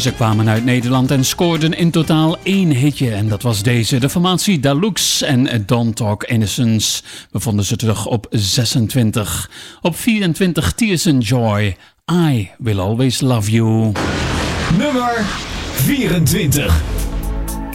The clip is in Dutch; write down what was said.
Ze kwamen uit Nederland en scoorden in totaal 1 hitje. En dat was deze, de formatie Dalux en Don't Talk Innocence. We vonden ze terug op 26. Op 24 Tears and Joy. I Will Always Love You. Nummer 24.